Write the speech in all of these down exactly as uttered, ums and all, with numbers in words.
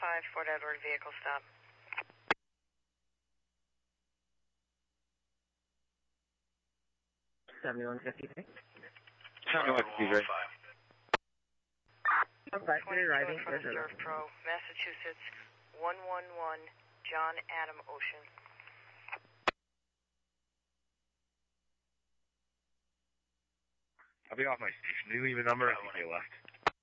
five, Fort Edward, vehicle stop. seventy-one fifty-three. seventy-one fifty-three. Complexity arriving in front of Surf Pro, Massachusetts, one one one, John Adam Ocean. I'll be off my station. Do you leave a number? I think they left.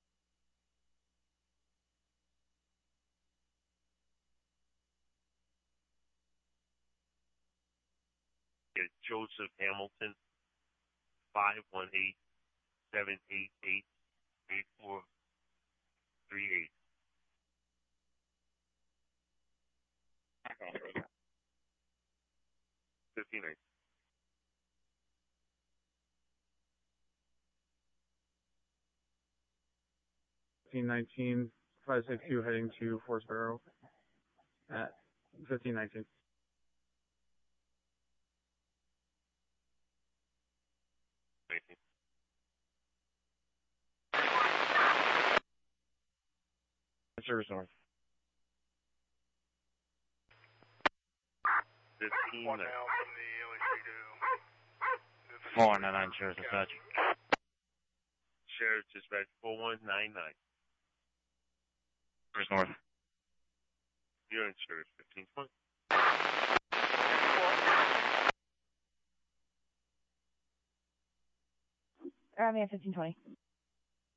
It's Joseph Hamilton, five one eight, seven eight eight, eight four three eight. Fifteen eight. fifteen nineteen, five six two heading to Forest Barrow at fifteen nineteen. Service north. Fifteen One nine. now from the L A C two. Four nine nine Sheriff's Dispatch. Sheriff's Dispatch four one nine nine. Service north. You're in Sheriff fifteen twenty. Arriving at fifteen twenty.